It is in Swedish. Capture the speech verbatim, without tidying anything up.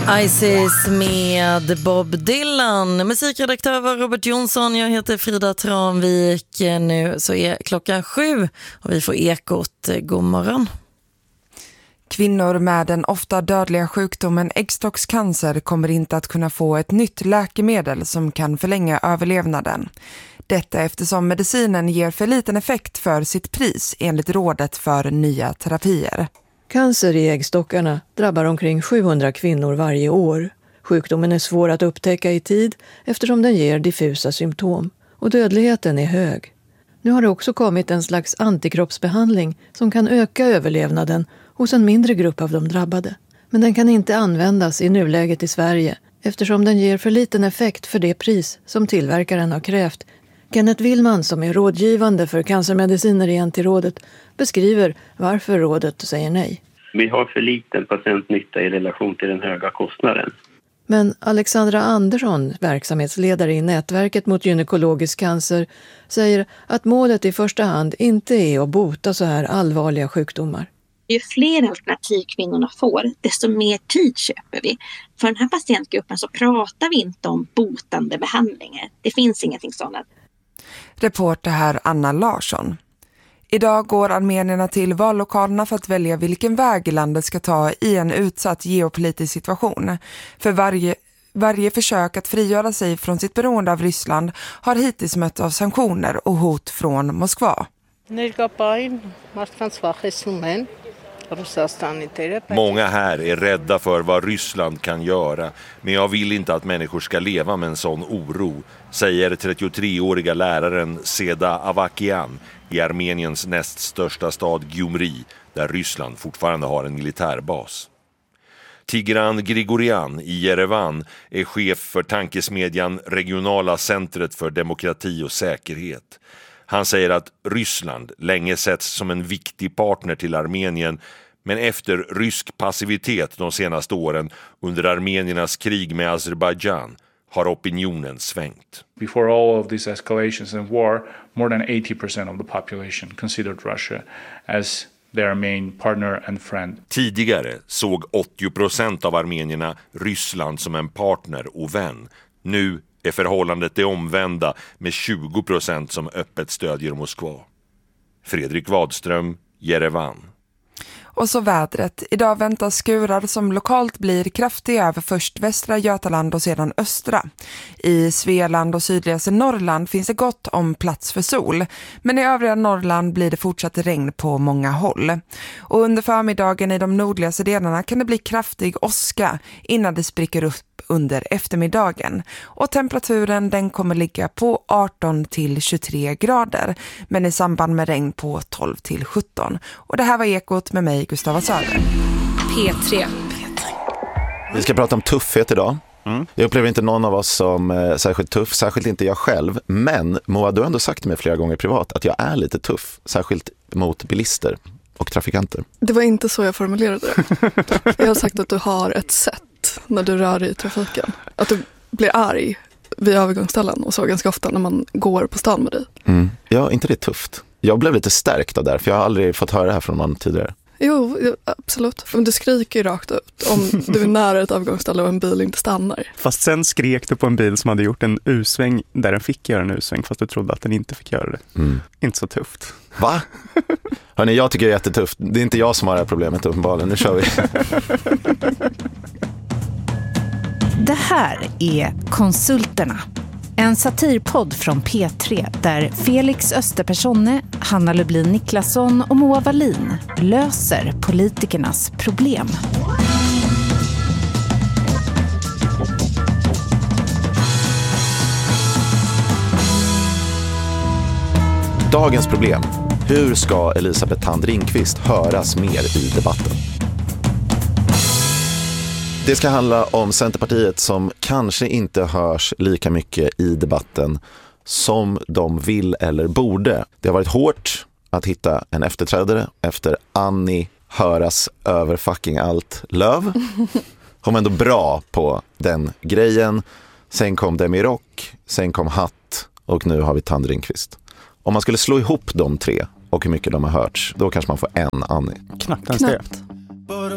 Isis med Bob Dylan. Musikredaktör var Robert Jonsson. Jag heter Frida Tranvik. Nu så är klockan sju och vi får Ekot. God morgon. Kvinnor med den ofta dödliga sjukdomen äggstockscancer kommer inte att kunna få ett nytt läkemedel som kan förlänga överlevnaden. Detta eftersom medicinen ger för liten effekt för sitt pris enligt rådet för nya terapier. Cancer i äggstockarna drabbar omkring sjuhundra kvinnor varje år. Sjukdomen är svår att upptäcka i tid eftersom den ger diffusa symptom och dödligheten är hög. Nu har det också kommit en slags antikroppsbehandling som kan öka överlevnaden hos en mindre grupp av de drabbade. Men den kan inte användas i nuläget i Sverige eftersom den ger för liten effekt för det pris som tillverkaren har krävt. Kenneth Willman, som är rådgivande för cancermediciner i Antirådet, beskriver varför rådet säger nej. Vi har för liten patientnytta i relation till den höga kostnaden. Men Alexandra Andersson, verksamhetsledare i nätverket mot gynekologisk cancer, säger att målet i första hand inte är att bota så här allvarliga sjukdomar. Ju fler alternativ kvinnorna får, desto mer tid köper vi. För den här patientgruppen så pratar vi inte om botande behandlingar. Det finns ingenting sådant. Reporter här Anna Larsson. Idag går armenierna till vallokalerna för att välja vilken väg landet ska ta i en utsatt geopolitisk situation. För varje, varje försök att frigöra sig från sitt beroende av Ryssland har hittills mött av sanktioner och hot från Moskva. Många här är rädda för vad Ryssland kan göra, men jag vill inte att människor ska leva med en sån oro, säger trettiotreåriga läraren Seda Avakian i Armeniens näst största stad Gyumri, där Ryssland fortfarande har en militärbas. Tigran Grigorian i Jerevan är chef för tankesmedjan Regionala centret för demokrati och säkerhet. Han säger att Ryssland länge setts som en viktig partner till Armenien, men efter rysk passivitet de senaste åren under armeniernas krig med Azerbaijan har opinionen svängt. Before all of these escalations and war, more than eighty percent of the population considered Russia as their main partner and friend. Tidigare såg åttio procent av armenierna Ryssland som en partner och vän. Nu är förhållandet det omvända med tjugo procent som öppet stödjer Moskva. Fredrik Wadström, Jerevan. Och så vädret. Idag väntas skurar som lokalt blir kraftiga över först västra Götaland och sedan östra. I Svealand och sydligaste Norrland finns det gott om plats för sol. Men i övriga Norrland blir det fortsatt regn på många håll. Och under förmiddagen i de nordligaste delarna kan det bli kraftig åska innan det spricker upp under eftermiddagen. Och temperaturen den kommer ligga på arton till tjugotre grader. Men i samband med regn på tolv till sjutton. Och det här var Ekot med mig, Gustava Söder. P tre. Vi ska prata om tuffhet idag. Mm. Jag upplever inte någon av oss som eh, särskilt tuff, särskilt inte jag själv. Men Moa, du har ändå sagt till mig flera gånger privat att jag är lite tuff, särskilt mot bilister och trafikanter. Det var inte så jag formulerade det. Jag har sagt att du har ett sätt när du rör dig i trafiken. Att du blir arg vid övergångsställen och så ganska ofta när man går på stan med dig. Mm. Ja, inte det är tufft. Jag blev lite stärkt av det, för jag har aldrig fått höra det här från någon tidigare. Jo, absolut. Men du skriker ju rakt ut om du är nära ett övergångsställe och en bil inte stannar. Fast sen skrek du på en bil som hade gjort en U-sväng där den fick göra en U-sväng fast du trodde att den inte fick göra det. Mm. Inte så tufft. Va? Hörrni, jag tycker det är jättetufft. Det är inte jag som har det här problemet uppenbarligen. Nu kör vi. Det här är Konsulterna. En satirpodd från P tre där Felix Österpersonne, Hanna Lublin Niklasson och Moa Wallin löser politikernas problem. Dagens problem. Hur ska Elisabeth Thand Ringqvist höras mer i debatten? Det ska handla om Centerpartiet som kanske inte hörs lika mycket i debatten som de vill eller borde. Det har varit hårt att hitta en efterträdare efter Annie höras över fucking allt löv. Hon var ändå bra på den grejen. Sen kom Demirock, sen kom Hatt och nu har vi Thand Ringqvist. Om man skulle slå ihop de tre och hur mycket de har hörts, då kanske man får en Annie. Knappt ens det. But a